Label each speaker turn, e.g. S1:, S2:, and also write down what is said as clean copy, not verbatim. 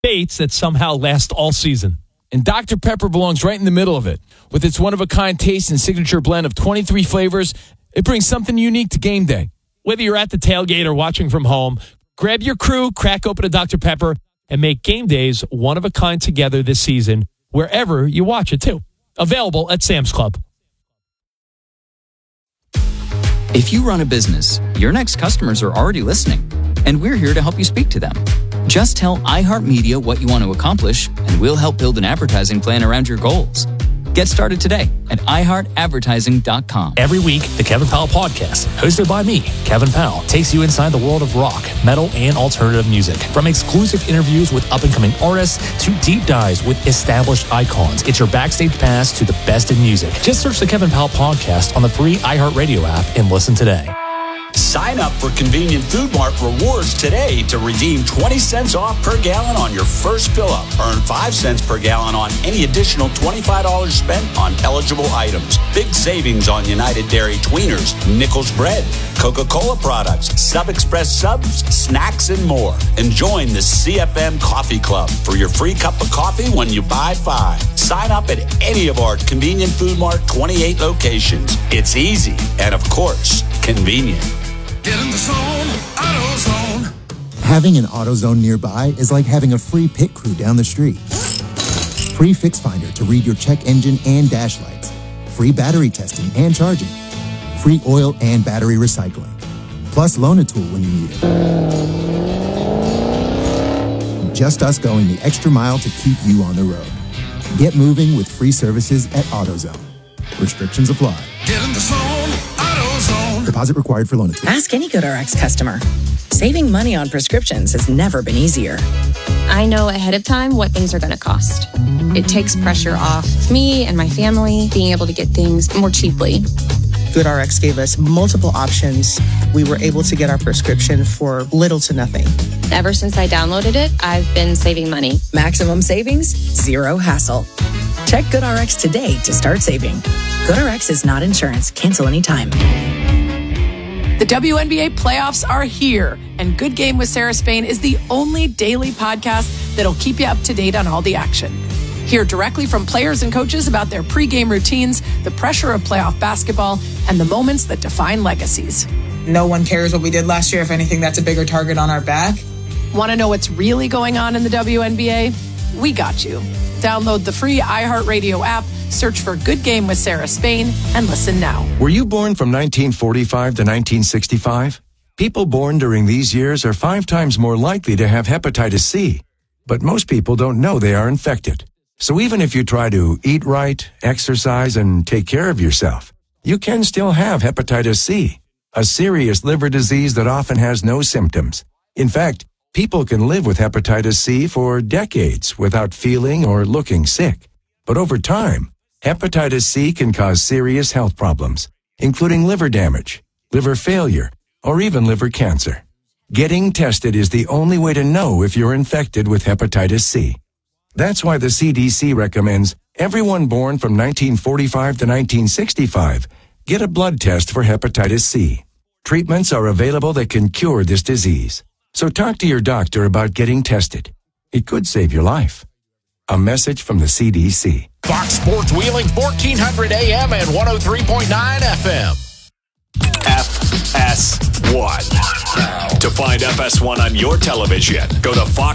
S1: debates that somehow last all season.
S2: And Dr. Pepper belongs right in the middle of it. With its one-of-a-kind taste and signature blend of 23 flavors, it brings something unique to game day.
S1: Whether you're at the tailgate or watching from home, grab your crew, crack open a Dr. Pepper, and make game days one-of-a-kind together this season, wherever you watch it, too. Available at Sam's Club.
S3: If you run a business, your next customers are already listening, and we're here to help you speak to them. Just tell iHeartMedia what you want to accomplish, and we'll help build an advertising plan around your goals. Get started today at iHeartAdvertising.com.
S4: Every week, the Kevin Powell Podcast, hosted by me, Kevin Powell, takes you inside the world of rock, metal, and alternative music. From exclusive interviews with up-and-coming artists to deep dives with established icons, it's your backstage pass to the best in music. Just search the Kevin Powell Podcast on the free iHeartRadio app and listen today.
S5: Sign up for Convenient Food Mart Rewards today to redeem 20 cents off per gallon on your first fill-up. Earn 5 cents per gallon on any additional $25 spent on eligible items. Big savings on United Dairy Tweeners, Nichols Bread, Coca-Cola products, Sub Express subs, snacks, and more. And join the CFM Coffee Club for your free cup of coffee when you buy 5. Sign up at any of our Convenient Food Mart 28 locations. It's easy and, of course, convenient.
S6: Get in the zone, AutoZone.
S7: Having an AutoZone nearby is like having a free pit crew down the street. Free Fix Finder to read your check engine and dash lights. Free battery testing and charging. Free oil and battery recycling. Plus loan a tool when you need it. Just us going the extra mile to keep you on the road. Get moving with free services at AutoZone. Restrictions apply.
S6: Get in the zone, AutoZone.
S7: Deposit required for loan a tool.
S8: Ask any GoodRx customer. Saving money on prescriptions has never been easier.
S9: I know ahead of time what things are going to cost. It takes pressure off me and my family being able to get things more cheaply.
S10: GoodRx gave us multiple options. We were able to get our prescription for little to nothing.
S9: Ever since I downloaded it, I've been saving money.
S8: Maximum savings, zero hassle. Check GoodRx today to start saving. GoodRx is not insurance. Cancel anytime.
S11: The WNBA playoffs are here, and Good Game with Sarah Spain is the only daily podcast that'll keep you up to date on all the action. Hear directly from players and coaches about their pregame routines, the pressure of playoff basketball, and the moments that define legacies.
S10: No one cares what we did last year. If anything, that's a bigger target on our back.
S11: Want to know what's really going on in the WNBA? We got you. Download the free iHeartRadio app, search for Good Game with Sarah Spain, and listen now.
S12: Were you born from 1945 to 1965? People born during these years are 5 times more likely to have hepatitis C. But most people don't know they are infected. So even if you try to eat right, exercise, and take care of yourself, you can still have hepatitis C, a serious liver disease that often has no symptoms. In fact, people can live with hepatitis C for decades without feeling or looking sick. But over time, hepatitis C can cause serious health problems, including liver damage, liver failure, or even liver cancer. Getting tested is the only way to know if you're infected with hepatitis C. That's why the CDC recommends everyone born from 1945 to 1965 get a blood test for hepatitis C. Treatments are available that can cure this disease. So talk to your doctor about getting tested. It could save your life. A message from the CDC.
S13: Fox Sports Wheeling, 1400 AM and 103.9 FM.
S5: FS1. To find FS1 on your television, go to Fox